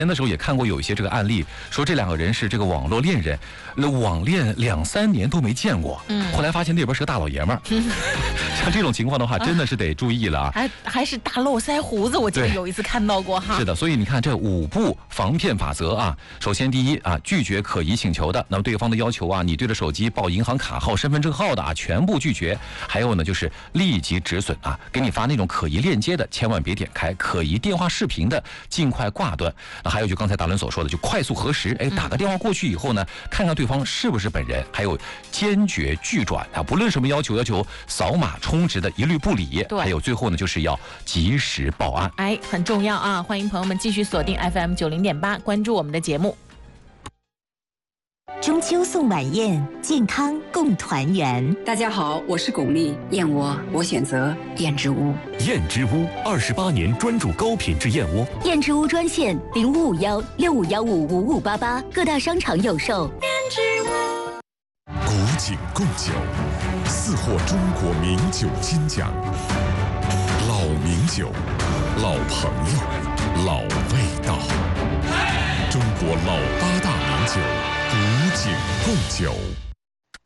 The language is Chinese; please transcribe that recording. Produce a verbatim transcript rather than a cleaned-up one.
的时候也看过有一些这个案例，说这两个人是这个网络恋人，那网恋两三年都没见过，嗯，后来发现那边是个大老爷们儿，嗯、像这种情况的话，真的是得注意了啊！ 还还是大络腮胡子，我记得有一次看到过哈。 是的，所以你看这五步防骗法则啊，首先第一啊，拒绝可疑请求的，那么对方的要求啊，你对着手机报银行卡号、身份证号的啊，全部拒绝。还有呢，就是立即止损啊，给你发那种可疑链接的，千万别点开；可疑电话视频的，尽快挂断。那还有就刚才达伦所说的，就快速核实，哎，打个电话过去以后呢，看看对方是不是本人，还有坚决拒转啊，不论什么要求，要求扫码充值的一律不理。还有最后呢，就是要及时报案， 哎，很重要啊！欢迎朋友们继续锁定 F M 九零点八，关注我们的节目。 中秋送晚宴，健康共团圆。 大家好，我是巩俐，燕窝我选择燕之屋。 燕之屋二十八年专注高品质燕窝。 燕之屋专线零五五幺六五幺五五五八八，各大商场有售。燕之屋。 古井贡酒，四获中国名酒金奖。老名酒，老朋友，老味道。中国老八大名酒。古井贡酒。